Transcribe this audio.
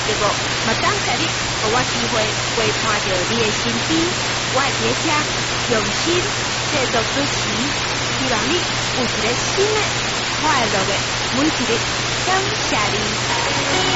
节目，嘛感谢你，给我机会陪伴着你的身边，我会伫遮用心制作主持，希望你有一个新的快乐的每一日，感谢你。